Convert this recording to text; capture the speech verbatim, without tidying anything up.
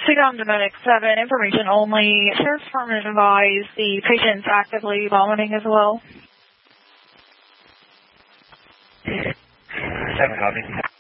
Cedar Medic seven, information only. Sheriff's Department advised the patient's actively vomiting as well. seven, copy.